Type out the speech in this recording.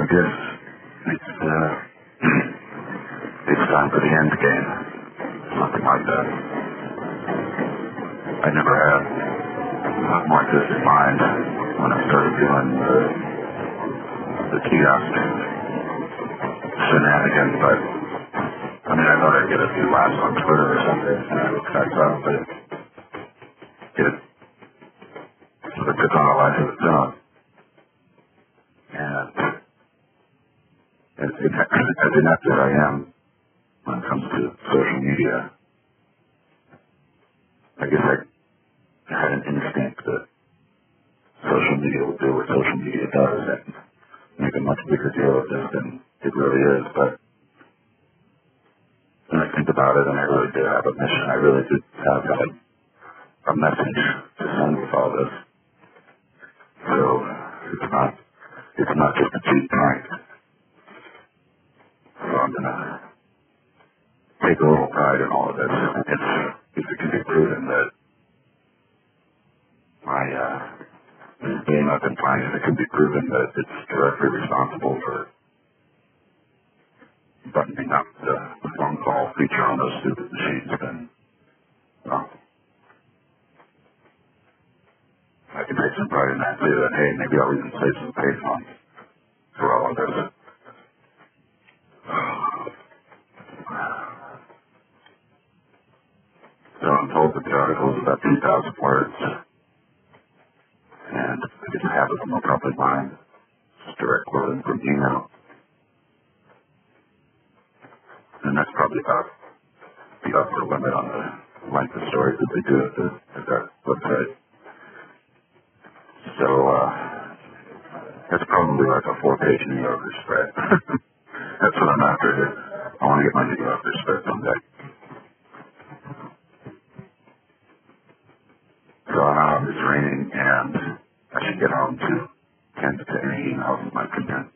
I guess it's time for the end game. Something like that. I never had something like this in mind when I started doing the kiosk shenanigans, but I mean, I thought I'd get a few laughs on Twitter or something, and I looked back up, but it sort of took on a life of its own. And as inept as I am when it comes to social media, I guess I had an instinct that social media will do what social media does and make a much bigger deal of this than it really is. But when I think about it, and I really did have a mission, I really did have a message to send with all this. So it's not just a cheap prank. So I'm gonna take a little pride in all of this. If it can be proven that my game up in flying, if it can be proven that it's directly responsible for buttoning up the phone call feature on those stupid machines, then well, I can take some pride in that too. And hey, maybe I'll even save some pay funds for all of this. So I'm told that the article is about 2,000 words, and I get half of them are probably mine. Just direct quoting from email. And that's probably about the upper limit on the length of stories that they do at that website. So, that's probably like a 4-page New Yorker spread. That's what I'm after here. I want to get my New Yorker spread someday. So I'm out, it's raining, and I should get home to tend to any emails that might come in.